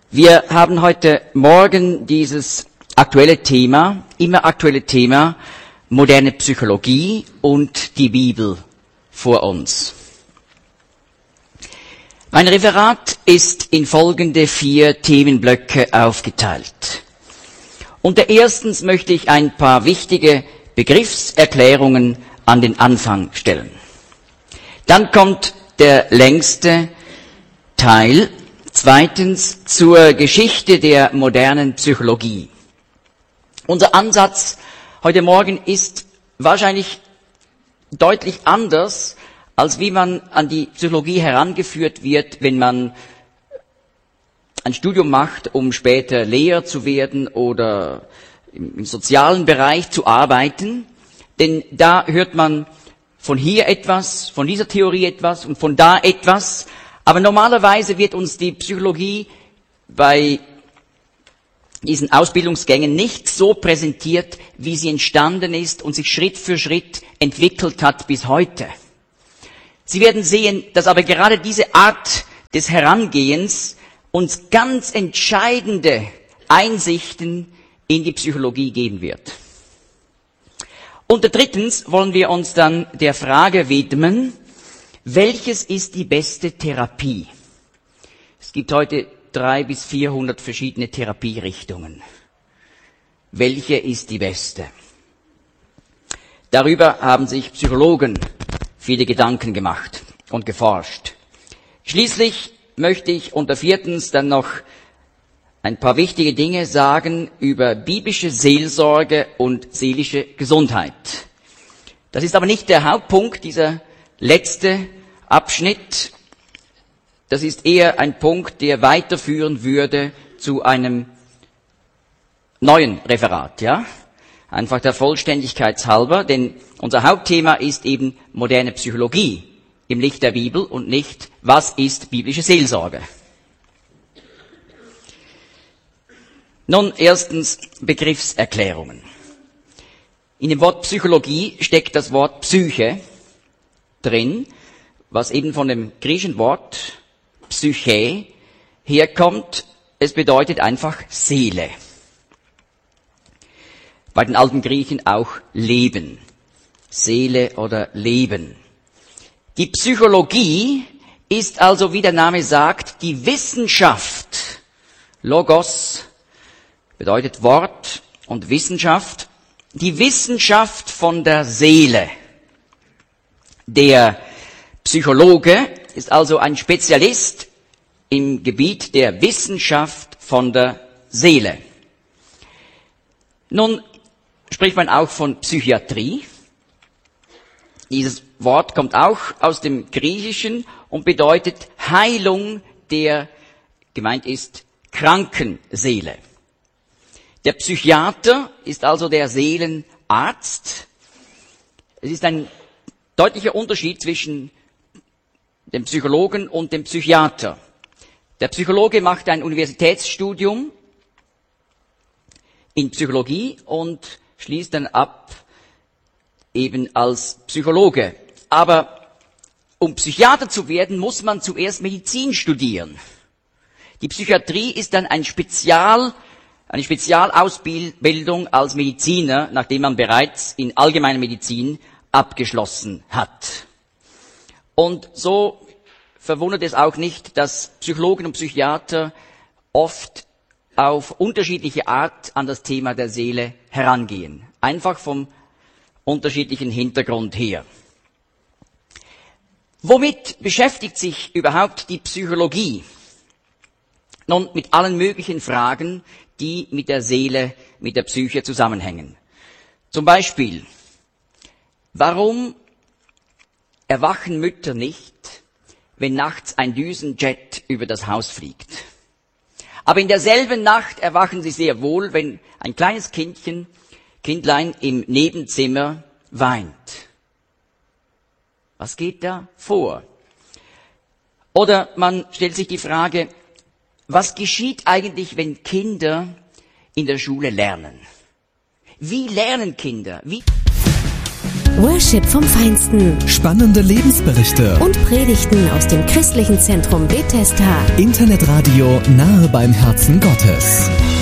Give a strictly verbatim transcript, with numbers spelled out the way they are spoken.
Wir haben heute Morgen dieses aktuelle Thema, immer aktuelle Thema, moderne Psychologie und die Bibel vor uns. Mein Referat ist in folgende vier Themenblöcke aufgeteilt. Unter erstens möchte ich ein paar wichtige Begriffserklärungen an den Anfang stellen. Dann kommt der längste Teil, zweitens zur Geschichte der modernen Psychologie. Unser Ansatz heute Morgen ist wahrscheinlich deutlich anders, als wie man an die Psychologie herangeführt wird, wenn man ein Studium macht, um später Lehrer zu werden oder im sozialen Bereich zu arbeiten. Denn da hört man von hier etwas, von dieser Theorie etwas und von da etwas. Aber normalerweise wird uns die Psychologie bei diesen Ausbildungsgängen nicht so präsentiert, wie sie entstanden ist und sich Schritt für Schritt entwickelt hat bis heute. Sie werden sehen, dass aber gerade diese Art des Herangehens uns ganz entscheidende Einsichten in die Psychologie geben wird. Und drittens wollen wir uns dann der Frage widmen, welches ist die beste Therapie? Es gibt heute drei bis vierhundert verschiedene Therapierichtungen. Welche ist die beste? Darüber haben sich Psychologen viele Gedanken gemacht und geforscht. Schließlich möchte ich unter viertens dann noch ein paar wichtige Dinge sagen über biblische Seelsorge und seelische Gesundheit. Das ist aber nicht der Hauptpunkt, dieser letzte Abschnitt. Das ist eher ein Punkt, der weiterführen würde zu einem neuen Referat, ja? Einfach der Vollständigkeit halber, denn unser Hauptthema ist eben moderne Psychologie im Licht der Bibel und nicht, was ist biblische Seelsorge. Nun, erstens Begriffserklärungen. In dem Wort Psychologie steckt das Wort Psyche drin, was eben von dem griechischen Wort Psyche herkommt. Es bedeutet einfach Seele. Bei den alten Griechen auch Leben. Seele oder Leben. Die Psychologie ist also, wie der Name sagt, die Wissenschaft. Logos bedeutet Wort und Wissenschaft. Die Wissenschaft von der Seele. Der Psychologe ist also ein Spezialist im Gebiet der Wissenschaft von der Seele. Nun spricht man auch von Psychiatrie. Dieses Wort kommt auch aus dem Griechischen und bedeutet Heilung der, gemeint ist, kranken Seele. Der Psychiater ist also der Seelenarzt. Es ist ein deutlicher Unterschied zwischen dem Psychologen und dem Psychiater. Der Psychologe macht ein Universitätsstudium in Psychologie und schließt dann ab eben als Psychologe. Aber um Psychiater zu werden, muss man zuerst Medizin studieren. Die Psychiatrie ist dann ein Spezial, eine Spezialausbildung als Mediziner, nachdem man bereits in allgemeiner Medizin abgeschlossen hat. Und so verwundert es auch nicht, dass Psychologen und Psychiater oft auf unterschiedliche Art an das Thema der Seele herangehen. Einfach vom unterschiedlichen Hintergrund her. Womit beschäftigt sich überhaupt die Psychologie? Nun, mit allen möglichen Fragen, die mit der Seele, mit der Psyche zusammenhängen. Zum Beispiel, warum erwachen Mütter nicht, wenn nachts ein Düsenjet über das Haus fliegt? Aber in derselben Nacht erwachen sie sehr wohl, wenn ein kleines Kindchen, Kindlein im Nebenzimmer weint. Was geht da vor? Oder man stellt sich die Frage, was geschieht eigentlich, wenn Kinder in der Schule lernen? Wie lernen Kinder? Wie Worship vom Feinsten. Spannende Lebensberichte. Und Predigten aus dem christlichen Zentrum Bethesda. Internetradio nahe beim Herzen Gottes.